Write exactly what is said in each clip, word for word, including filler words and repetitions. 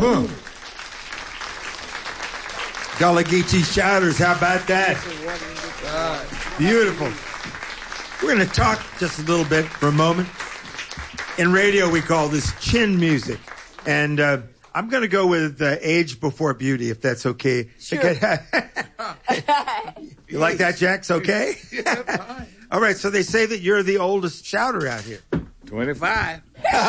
Boom. Gullah Geechee Shouters, how about that? Beautiful. We're going to talk just a little bit for a moment. In radio, we call this chin music. And uh, I'm going to go with uh, age before beauty, if that's okay. Sure. You like that, Jax? Okay? Yeah, fine. All right, so they say that you're the oldest shouter out here. twenty-five.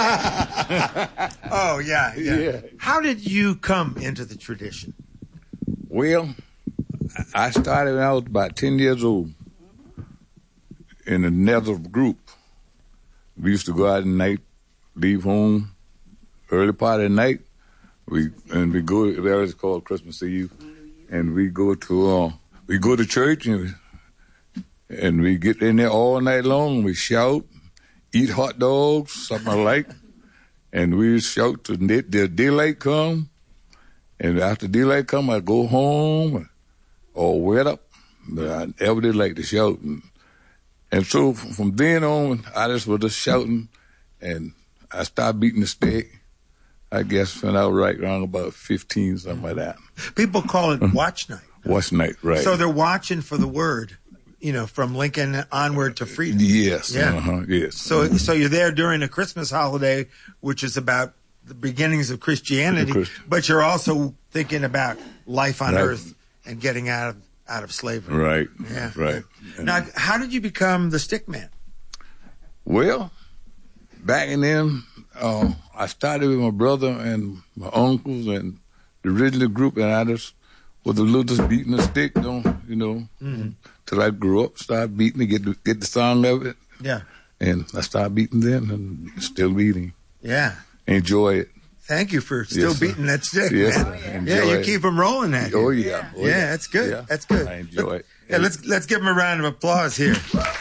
Oh, yeah, yeah. Yeah. How did you come into the tradition? Well, I started when I was about ten years old in a nether group. We used to go out at night, leave home early part of the night. We and we go there. It's called Christmas Eve, and we go to uh, we go to church and and we get in there all night long. We shout, eat hot dogs, something like, and we shout till the the daylight come. And after daylight come, I go home, all wet up. But I ever did like to shout. And, and so from then on, I just was just shouting, and I started beating the stick, I guess, when I was right around about fifteen, something like that. People call it watch night. Watch night, right. So they're watching for the word, you know, from Lincoln onward to freedom. Yes, Yeah. uh-huh, yes. So, so you're there during a Christmas holiday, which is about the beginnings of Christianity, Christ- but you're also thinking about life on Right. earth and getting out of out of slavery. Right, Yeah. right. Now, how did you become the stick man? Well, back in then, uh, I started with my brother and my uncles and the original group, and I just was a little just beating the stick, you know, you know, Mm-hmm. till I grew up, started beating to get the, get the song of it, Yeah. and I started beating then and still beating. Yeah. Enjoy it. Thank you for still Yes, sir. beating that stick, Yes, man. sir. Yeah, Enjoy you it. keep them rolling at you. Oh yeah, oh, Yeah, that's good. Yeah. That's good. I enjoy it. Yeah, let's let's give him a round of applause here.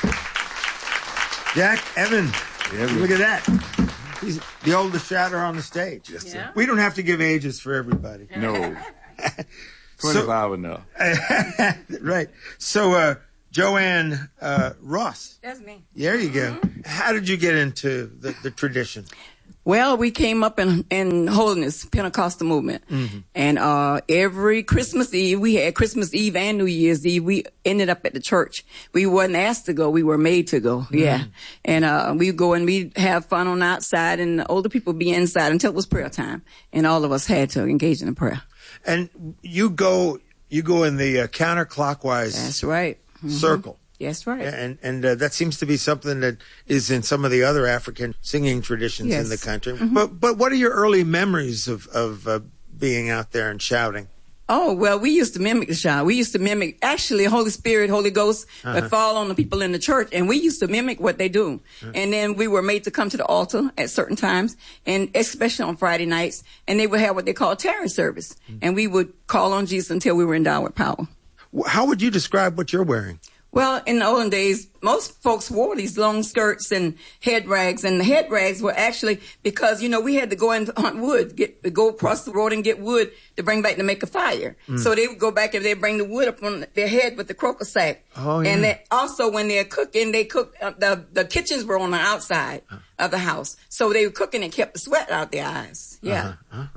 Jack Evans, Evans. look at that. He's the oldest shouter on the stage. Yes, sir. Yeah. We don't have to give ages for everybody. No, So- twenty-five enough. Right. So, uh, Joanne uh, Ross, That's me. there you go. How did you get into the, the tradition? Well, we came up in, in Holiness Pentecostal movement. Mm-hmm. And uh, every Christmas Eve, we had Christmas Eve and New Year's Eve, we ended up at the church. We wasn't asked to go, we were made to go, Mm-hmm. yeah. And uh, we'd go and we'd have fun on the outside, and the older people be inside until it was prayer time. And all of us had to engage in the prayer. And you go you go in the uh, counterclockwise That's right. Mhm. circle. That's right. And and uh, that seems to be something that is in some of the other African singing traditions Yes. in the country. But but what are your early memories of of uh, being out there and shouting? Oh, well, we used to mimic the shout. We used to mimic, actually, Holy Spirit, Holy Ghost Uh-huh. would fall on the people in the church, and we used to mimic what they do. And then we were made to come to the altar at certain times, and especially on Friday nights, and they would have what they call tarry service. And we would call on Jesus until we were endowed with power. Wh- How would you describe what you're wearing? Well, in the olden days, most folks wore these long skirts and head rags, and the head rags were actually because, you know, we had to go and hunt wood, get go across the road and get wood to bring back to make a fire. So they would go back and they bring the wood up on their head with the crocus sack. Oh, yeah. And they, also when they're cooking, they cook, uh, the, the kitchens were on the outside of the house. So they were cooking and kept the sweat out their eyes. Yeah.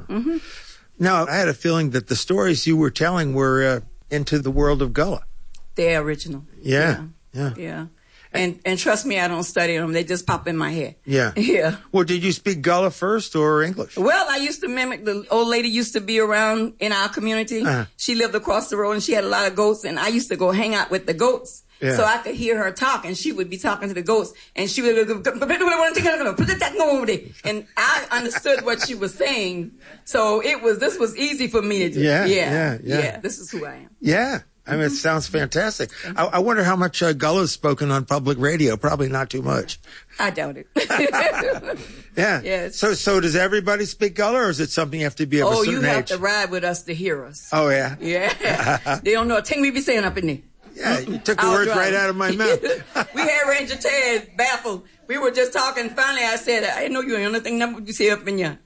Now, I had a feeling that the stories you were telling were uh, into the world of Gullah. They're original. Yeah, yeah. Yeah. And, and trust me, I don't study them. They just pop in my head. Yeah. Yeah. Well, did you speak Gullah first or English? Well, I used to mimic the old lady used to be around in our community. Uh-huh. She lived across the road and she had a lot of goats, and I used to go hang out with the goats. Yeah. So I could hear her talk, and she would be talking to the goats, and she would go, put that over there. And I understood what she was saying. So it was, this was easy for me to do. Yeah, Yeah. yeah, yeah. This is who I am. Yeah. I mean, it sounds fantastic. I, I wonder how much uh, Gullah is spoken on public radio. Probably not too much. I doubt it. Yeah. Yes. So, so does everybody speak Gullah, or is it something you have to be of a Oh, certain you have age? to ride with us to hear us. Oh, yeah. Yeah. They don't know a thing we be saying up in there. Yeah, you took the I'll words drive. right out of my mouth. We had Ranger Ted baffled. We were just talking. Finally, I said, I know you ain't nothing number you say up in here.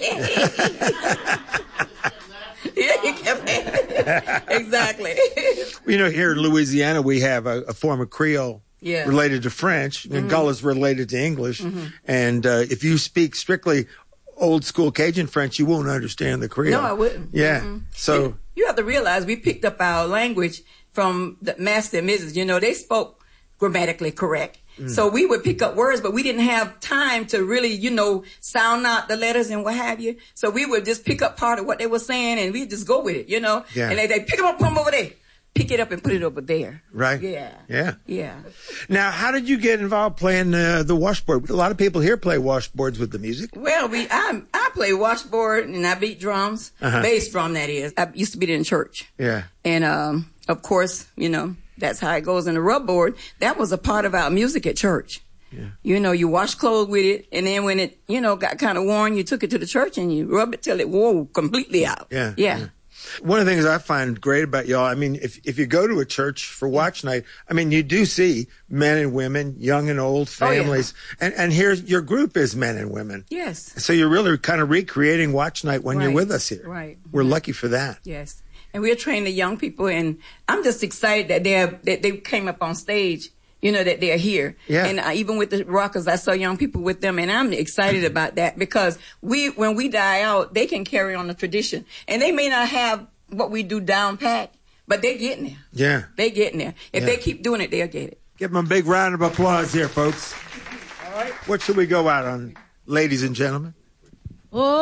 Yeah, he kept exactly. You know, here in Louisiana, we have a, a form of Creole Yeah. related to French, and Gullah's related to English. And uh, if you speak strictly old school Cajun French, you won't understand the Creole. No, I wouldn't. Yeah. Mm-hmm. So you, you have to realize we picked up our language from the master and missus You know, they spoke grammatically correct. Mm. So we would pick up words, but we didn't have time to really, you know, sound out the letters and what have you. So we would just pick up part of what they were saying and we'd just go with it, you know. Yeah. And they, they pick them up, put them over there. Pick it up and put it over there. Right. Yeah. Yeah. Yeah. Now, how did you get involved playing uh, the washboard? A lot of people here play washboards with the music. Well, we I I play washboard and I beat drums, Uh-huh. bass drum that is. I used to beat it in church. Yeah. And um, of course, you know, that's how it goes in the rub board. That was a part of our music at church. Yeah. You know, you wash clothes with it, and then when it, you know, got kind of worn, you took it to the church and you rub it till it wore completely out. Yeah. Yeah. yeah. One of the things I find great about y'all, I mean, if if you go to a church for watch night, I mean, you do see men and women, young and old, families. Oh, yeah. And and here, your group is men and women. Yes. So you're really kind of recreating watch night when right. you're with us here. Right. We're lucky for that. Yes. And we're training the young people, and I'm just excited that they're that they came up on stage. You know, that they're here. Yeah. And uh, even with the rockers, I saw young people with them, and I'm excited about that because we, when we die out, they can carry on the tradition. And they may not have what we do down pat, but they're getting there. Yeah. They're getting there. If yeah. they keep doing it, they'll get it. Give them a big round of applause here, folks. All right. What should we go out on, ladies and gentlemen? Oh.